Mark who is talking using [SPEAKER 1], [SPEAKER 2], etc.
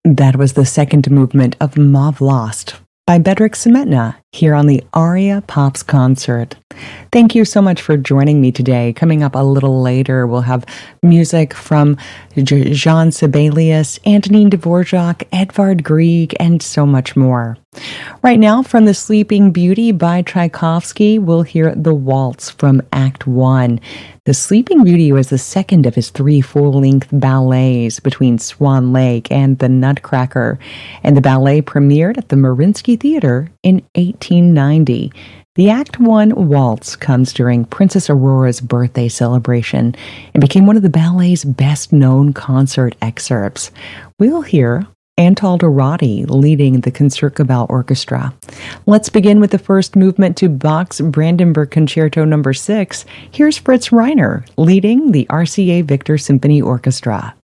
[SPEAKER 1] That was the second movement of Ma Vlast by Bedřich Smetana here on the Aria Pops concert. Thank you so much for joining me today. Coming up a little later, we'll have music from Jean Sibelius, Antonin Dvorak, Edvard Grieg, and so much more. Right now, from The Sleeping Beauty by Tchaikovsky, we'll hear The Waltz from Act 1. The Sleeping Beauty was the second of his 3 full-length ballets between Swan Lake and The Nutcracker, and the ballet premiered at the Mariinsky Theater in 1890. The Act 1 waltz comes during Princess Aurora's birthday celebration and became one of the ballet's best-known concert excerpts. We'll hear Antal Dorati leading the Concertgebouw Orchestra. Let's begin with the first movement to Bach's Brandenburg Concerto No. 6. Here's Fritz Reiner leading the RCA Victor Symphony Orchestra.